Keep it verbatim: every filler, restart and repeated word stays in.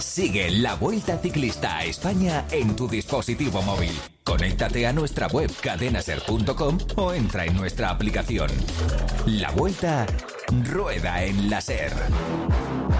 Sigue la Vuelta Ciclista a España en tu dispositivo móvil. Conéctate a nuestra web cadenaser punto com o entra en nuestra aplicación. La Vuelta rueda en la SER.